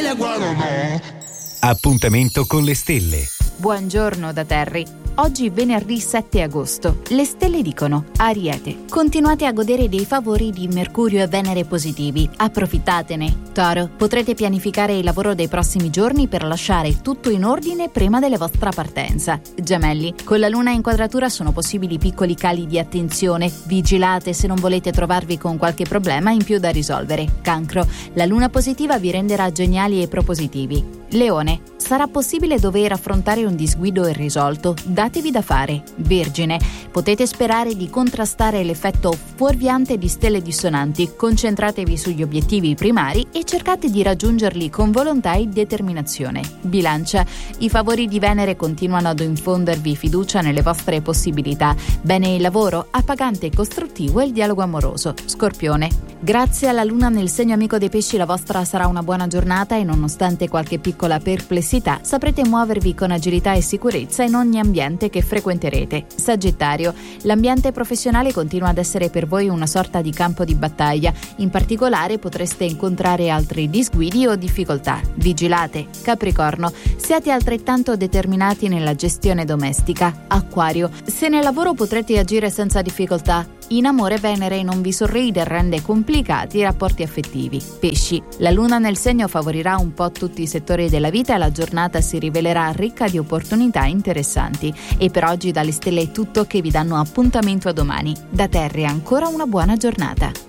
Appuntamento con le stelle. Buongiorno da Terry. Oggi venerdì 7 agosto. Le stelle dicono: Ariete, continuate a godere dei favori di Mercurio e Venere positivi. Approfittatene. Toro, potrete pianificare il lavoro dei prossimi giorni per lasciare tutto in ordine prima della vostra partenza. Gemelli, con la luna in quadratura sono possibili piccoli cali di attenzione. Vigilate se non volete trovarvi con qualche problema in più da risolvere. Cancro, la luna positiva vi renderà geniali e propositivi. Leone, sarà possibile dover affrontare un disguido irrisolto. Datevi da fare. Vergine, potete sperare di contrastare l'effetto fuorviante di stelle dissonanti. Concentratevi sugli obiettivi primari e cercate di raggiungerli con volontà e determinazione. Bilancia, i favori di Venere continuano ad infondervi fiducia nelle vostre possibilità. Bene il lavoro, appagante e costruttivo il dialogo amoroso. Scorpione, grazie alla luna nel segno amico dei pesci la vostra sarà una buona giornata e nonostante qualche piccola perplessità saprete muovervi con agilità e sicurezza in ogni ambiente che frequenterete. Sagittario, l'ambiente professionale continua ad essere per voi una sorta di campo di battaglia. In particolare potreste incontrare altri disguidi o difficoltà. Vigilate. Capricorno, siate altrettanto determinati nella gestione domestica. Acquario, se nel lavoro potrete agire senza difficoltà. In amore Venere non vi sorride e rende complicati i rapporti affettivi. Pesci, la luna nel segno favorirà un po' tutti i settori della vita e la giornata si rivelerà ricca di opportunità interessanti. E per oggi dalle stelle è tutto, che vi danno appuntamento a domani. Da Terry ancora una buona giornata.